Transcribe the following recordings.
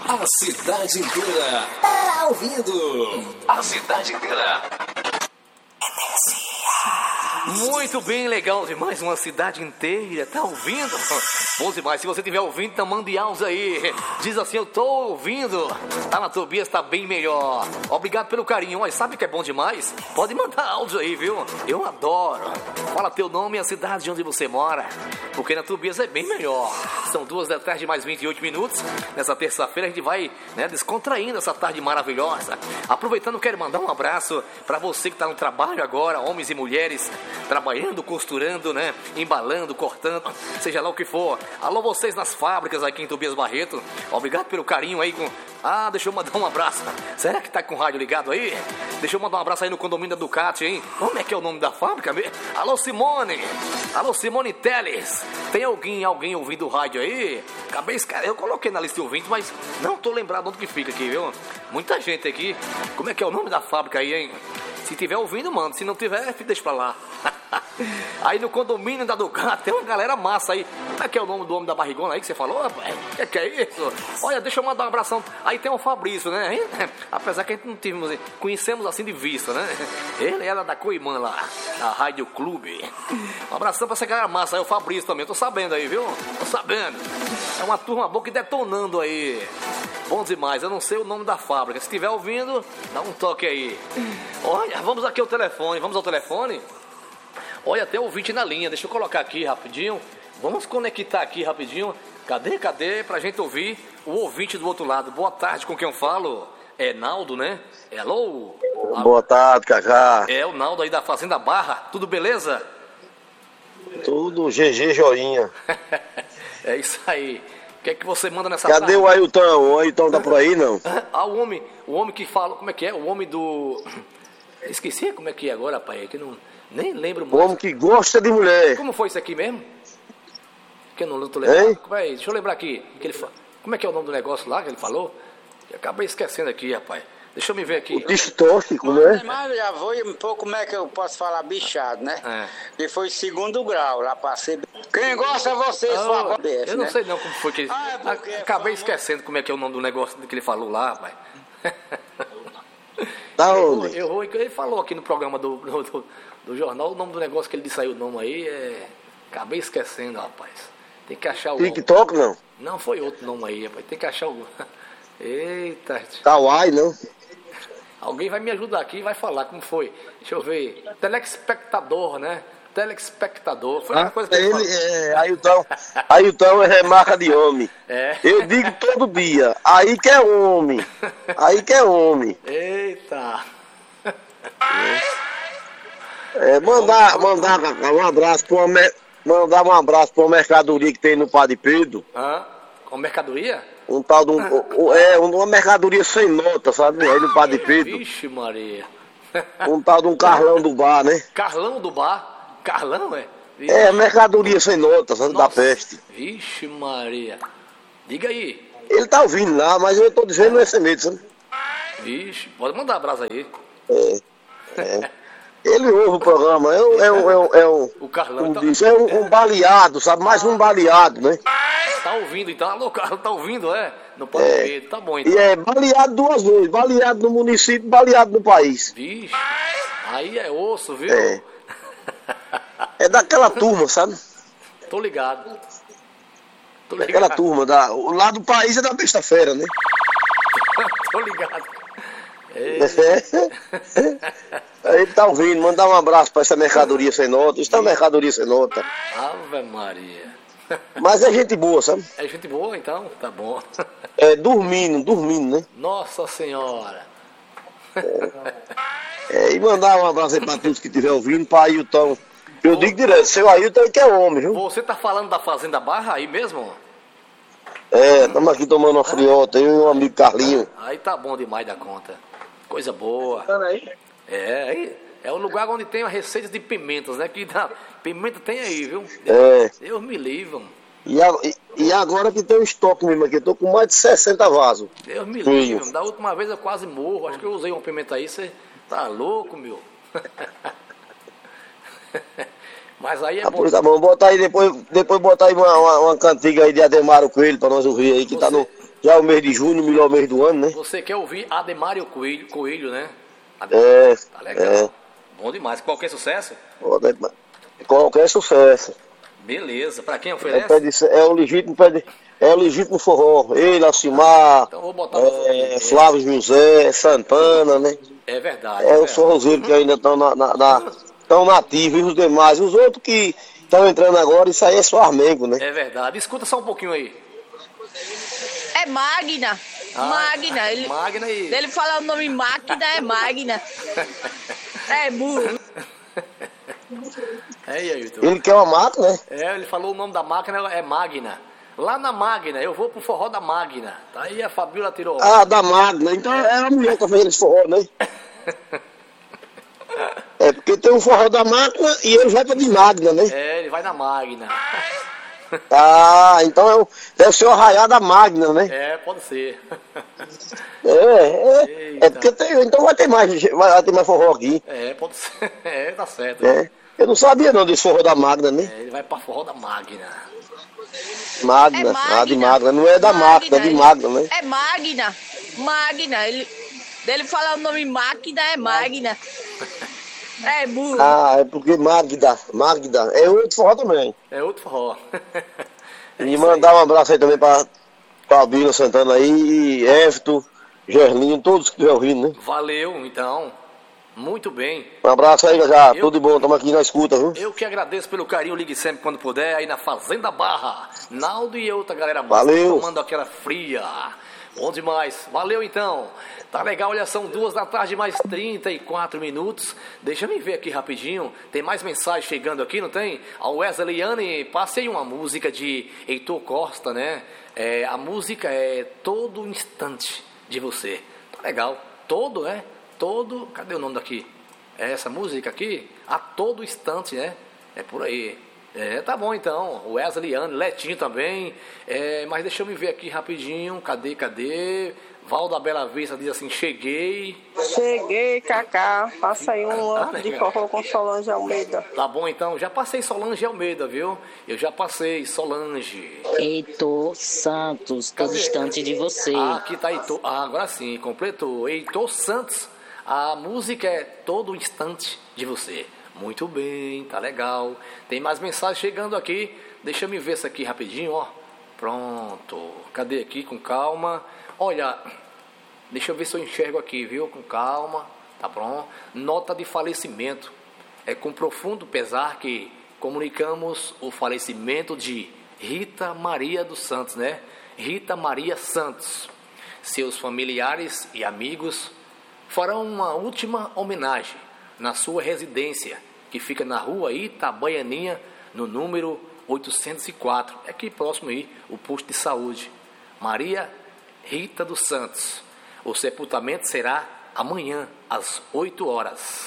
A cidade inteira tá ouvindo. A cidade inteira. Muito bem, legal demais, uma cidade inteira, tá ouvindo? Bom demais, se você estiver ouvindo, então mande áudio aí. Diz assim, eu tô ouvindo. Tá na Tobias, tá bem melhor. Obrigado pelo carinho, mas sabe que é bom demais? Pode mandar áudio aí, viu? Eu adoro. Fala teu nome e a cidade de onde você mora, porque na Tobias é bem melhor. São 2 da tarde mais 28 minutos. Nessa terça-feira a gente vai, descontraindo essa tarde maravilhosa. Aproveitando, quero mandar um abraço pra você que tá no trabalho agora, homens e mulheres, trabalhando, costurando, embalando, cortando, seja lá o que for. Alô, vocês nas fábricas aqui em Tobias Barreto, obrigado pelo carinho aí com... deixa eu mandar um abraço. Será que tá com o rádio ligado aí? Deixa eu mandar um abraço aí no condomínio da Ducati, hein? Como é que é o nome da fábrica? Alô, Simone! Alô, Simone Teles! Tem alguém ouvindo o rádio aí? Eu coloquei na lista de ouvintes, mas não tô lembrado onde que fica aqui, viu? Muita gente aqui. Como é que é o nome da fábrica aí, hein? Se tiver ouvindo, manda. Se não tiver, deixa pra lá. Aí no condomínio da Ducati tem uma galera massa aí. Como é que é o nome do homem da barrigona aí que você falou, rapaz? Que é isso? Olha, deixa eu mandar um abração. Aí tem o Fabrício, né? Apesar que a gente não tivemos, conhecemos assim de vista, né? Ele era da Coimã lá, da Rádio Clube. Um abração pra essa galera massa aí, o Fabrício também. Tô sabendo aí, viu? Tô sabendo. É uma turma boa que detonando aí. Bom demais, eu não sei o nome da fábrica. Se estiver ouvindo, dá um toque aí. Olha, vamos aqui ao telefone. Vamos ao telefone? Olha, tem ouvinte na linha. Deixa eu colocar aqui rapidinho. Vamos conectar aqui rapidinho. Cadê? Pra gente ouvir o ouvinte do outro lado. Boa tarde, com quem eu falo? É Naldo, né? Hello? Boa tarde, Cacá. É o Naldo aí da Fazenda Barra. Tudo beleza? Tudo GG Joinha. É isso aí. O que é que você manda nessa tarde? Cadê o Ailton? O Ailton tá por aí, não? O homem que fala, como é que é? O homem do... Esqueci como é que é agora, pai, que não... Nem lembro mais. O homem que gosta de mulher. Como foi isso aqui mesmo? Que eu não tô lembrando. Deixa eu lembrar aqui. Como é que é o nome do negócio lá que ele falou? Eu acabei esquecendo aqui, rapaz. Deixa eu me ver aqui. O distóxico, né? Mas já foi um pouco, como é que eu posso falar, bichado, né? E foi 2º grau, lá passei. Quem gosta é vocês, eu não sei não como foi que ele... Acabei esquecendo como é que é o nome do negócio que ele falou lá, rapaz. Da onde? Ele falou aqui no programa do jornal, o nome do negócio que ele disse aí, o nome aí acabei esquecendo, rapaz. Tem que achar o... TikTok, não? Não, foi outro nome aí, rapaz. Tem que achar o... Eita. Kawaii, não? Alguém vai me ajudar aqui e vai falar como foi. Deixa eu ver. Telespectador, né? Telespectador. Foi uma coisa que ele falou. Ailton é marca de homem. É. Eu digo todo dia. Aí que é homem. Aí que é homem. Eita. Mandar um abraço mandar um abraço para uma mercadoria que tem no Padre Pedro. Com mercadoria? Um tal de uma mercadoria sem nota, sabe? Aí no Padre Pedro. Vixe, Maria. Um tal de um Carlão do bar, né? Carlão do bar? Carlão, é? Vixe. Mercadoria sem nota, sabe? Da peste. Vixe, Maria. Diga aí. Ele tá ouvindo lá, mas eu tô dizendo esse medo, sabe? Vixe, pode mandar abraço aí. Ele ouve o programa, o Carlão, como disse, um baleado, sabe? Mais um baleado, né? Tá ouvindo então, alô Carlão, tá ouvindo, Não pode ver, tá bom então. E baleado 2 vezes, baleado no município, baleado no país. Vixe, aí é osso, viu? É daquela turma, sabe? Tô ligado. Aquela turma, lá do país é da besta-feira, né? Tô ligado. Ele tá ouvindo, mandar um abraço pra essa mercadoria sem nota. Isso é uma mercadoria sem nota. Ave Maria. Mas é gente boa, sabe? É gente boa então? Tá bom. Dormindo, né? Nossa Senhora. E mandar um abraço aí pra todos que estiver ouvindo, pra Ailton. Eu digo direto, seu Ailton que é homem, viu? Você tá falando da Fazenda Barra aí mesmo? Estamos aqui tomando uma friota, eu e um amigo Carlinho. Aí tá bom demais da conta. Coisa boa. Aí? É o lugar onde tem a receita de pimentas, né? Pimenta tem aí, viu? Deus me livre. E agora que tem um estoque mesmo aqui, eu tô com mais de 60 vasos. Deus me livre. Da última vez eu quase morro. Acho que eu usei uma pimenta aí, você tá louco, meu. Mas aí é bom. Pois tá bom, bota aí depois bota aí uma cantiga aí de Ademaro Coelho pra nós ouvir aí, que tá no Já é o mês de junho, o melhor mês do ano, né? Você quer ouvir Ademário Coelho, né? Tá legal. É. Bom demais. Qualquer sucesso? Qualquer sucesso. Beleza. Pra quem oferece? É o legítimo forró. Ele, Alcimar, Então vou botar Flávio José, Santana, né? É verdade. É os forrozeiros que ainda estão tão nativos, e os demais. Os outros que estão entrando agora, isso aí é só Armengo, né? É verdade. Escuta só um pouquinho aí. É Magna. Magna. Magna e... Ele fala o nome Máquina, é Magna. É burro. É aí, Ailton. Ele quer uma máquina, né? Ele falou o nome da máquina, é Magna. Lá na Magna, eu vou pro forró da Magna. Tá aí a Fabiola tirou. Ah, da Magna. Então é a mulher que tá fazendo esse forró, né? É porque tem um forró da máquina e ele vai pra de Magna, né? Ele vai na Magna. Ah, então deve ser o arraiá da Magna, né? Pode ser. É porque então vai ter mais forró aqui. Pode ser. Tá certo. Eu não sabia não desse forró da Magna, né? Ele vai pra forró da Magna. Magna, de Magna, não é da máquina, é de Magna, né? É Magna. Magna. Ele fala o nome Máquina, é Magna. É burro. Ah, é porque Magda é outro forró também. É outro forró. E mandar um abraço aí também pra Fabíola Santana aí, e Everton, Gerlinho, todos que estiver ouvindo, né? Valeu, então. Muito bem. Um abraço aí, já. Tudo de bom, estamos aqui na escuta, viu? Eu que agradeço pelo carinho, ligue sempre quando puder, aí na Fazenda Barra. Naldo e outra galera valeu. Tomando aquela fria. Bom demais. Valeu, então. Tá legal, olha, são 2h mais 34 minutos. Deixa eu ver aqui rapidinho. Tem mais mensagem chegando aqui, não tem? A Wesley Liane, passei uma música de Heitor Costa, né? A música é Todo Instante de Você. Tá legal. Todo, né? Todo... Cadê o nome daqui? É essa música aqui? A Todo Instante, né? É por aí. Tá bom então. Wesley Liane, Letinho também. Mas deixa eu me ver aqui rapidinho. Cadê? Val da Bela Vista diz assim, cheguei, Cacá, passa aí um ano de forró com Solange Almeida. Tá bom então, já passei Solange Almeida, viu? Eu já passei Solange. Heitor Santos, Todo Distante de Você. Aqui tá Heitor, agora sim, completou. Heitor Santos, a música é Todo Instante de Você. Muito bem, tá legal. Tem mais mensagens chegando aqui, deixa eu me ver isso aqui rapidinho, ó. Pronto, cadê aqui, com calma. Olha, deixa eu ver se eu enxergo aqui, viu? Com calma, tá bom? Nota de falecimento. É com profundo pesar que comunicamos o falecimento de Rita Maria dos Santos, né? Rita Maria Santos. Seus familiares e amigos farão uma última homenagem na sua residência, que fica na rua Itabaianinha, no número 804. É aqui próximo aí, o posto de saúde. Maria Rita dos Santos. O sepultamento será amanhã, às 8 horas.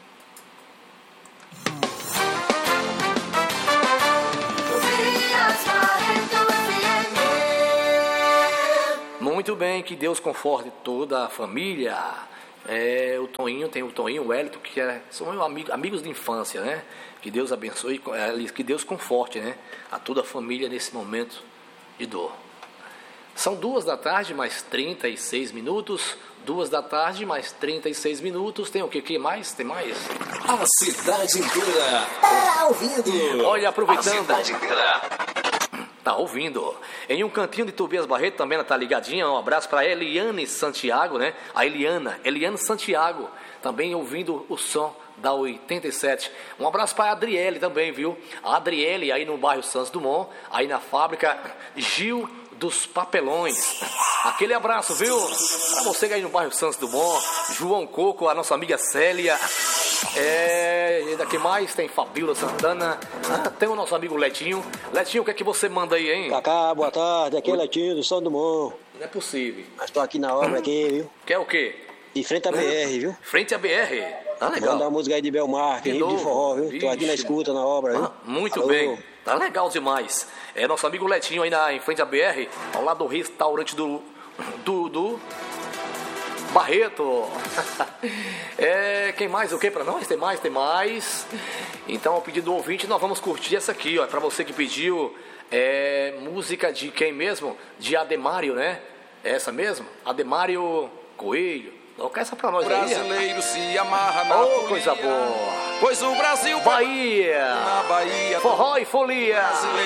Muito bem, que Deus conforte toda a família. O Toninho, tem o Toninho, o Wellington, que são amigos de infância, né? Que Deus abençoe, que Deus conforte, né? A toda a família nesse momento de dor. São 2h mais 36 minutos. 2h mais 36 minutos. Tem o que? Que mais? Tem mais? A cidade inteira tá ouvindo. Olha, aproveitando. A cidade inteira tá ouvindo. Em um cantinho de Tobias Barreto também ela tá ligadinha. Um abraço para Eliane Santiago, né? A Eliane Santiago, também ouvindo o som da 87. Um abraço para a Adriele também, viu? A Adriele aí no bairro Santos Dumont, aí na fábrica Gil dos Papelões. Aquele abraço, viu? Para você aí no bairro Santos Dumont, João Coco, a nossa amiga Célia. E daqui mais tem Fabíola Santana. Tem o nosso amigo Letinho. Letinho, o que é que você manda aí, hein? Cacá, boa tarde. Aqui é Letinho do Santos Dumont. Não é possível. Estou aqui na obra aqui, viu? Quer o quê? De frente à BR, viu? Frente à BR. Legal. Manda a música aí de Belmar, que de forró, viu? Estou aqui na escuta, na obra, viu? Muito Alô. Bem. Tá legal demais. É nosso amigo Letinho aí em frente à BR, ao lado do restaurante do Barreto. Quem mais? O que pra nós? Tem mais. Então, ao pedido do ouvinte, nós vamos curtir essa aqui, ó. Pra você que pediu música de quem mesmo? De Ademário, né? Essa mesmo? Ademário Coelho. Toca essa pra nós aí. Brasileiro se amarra na folia. Coisa boa. Pois o Brasil Bahia. Na Bahia. Forró e folia.